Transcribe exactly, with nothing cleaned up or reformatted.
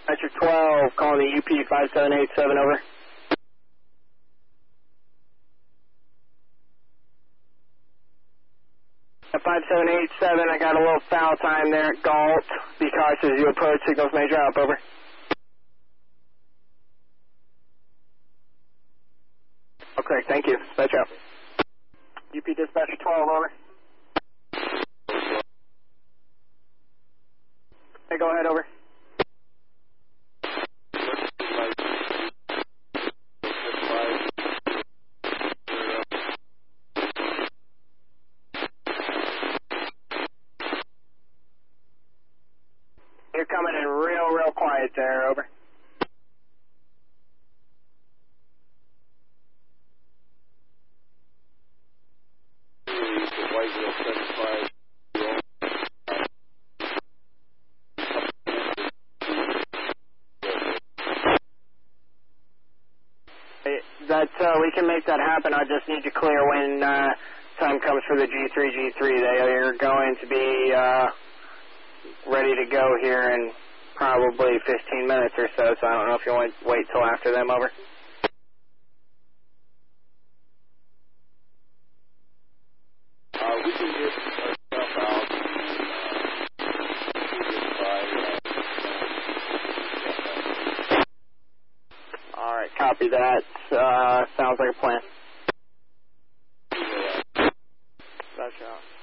Dispatcher twelve, calling the U P five seven eight seven, over. five seven eight seven, I got a little foul time there at Galt. Be cautious as you approach, signals may drop, over. Okay, thank you. Dispatch out. U P Dispatcher twelve, over. Hey, go ahead, over. You're coming in real, real quiet there, over. That, uh, we can make that happen. I just need to clear when uh, time comes for the G three G three. They are going to be uh, ready to go here in probably fifteen minutes or so, so I don't know if you want to wait till after them, over. Uh, we can get our stuff out. Uh, All right, copy that. Uh, sounds like a plan. yeah. Gotcha.